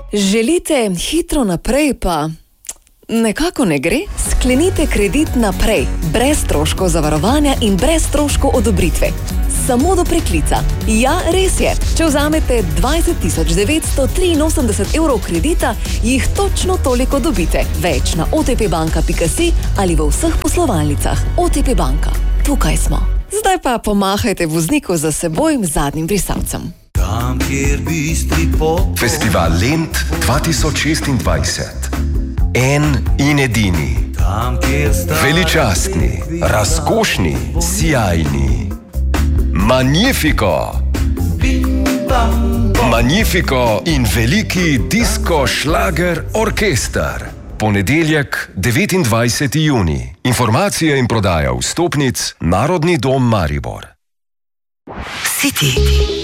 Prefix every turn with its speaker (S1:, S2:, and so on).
S1: Želite hitro naprej, pa nekako ne gre? Sklenite kredit naprej, brez stroškov zavarovanja in brez stroškov odobritve. Samo do preklica. Ja, res je. Če vzamete 20.983 evrov kredita, jih točno toliko dobite. Več na otpbanka.si ali v vseh poslovalnicah. OTP banka. Tukaj smo. Zdaj pa pomahajte vozniku za seboj zadnjim brisalcem.
S2: Festival Lent 2026. En in edini. Veličastni, razkošni, sijajni. Magnifico! Magnifico in veliki disko šlager orkester. Ponedeljek, 29. junij. Informacije in prodaja vstopnic Narodni dom Maribor.
S3: City.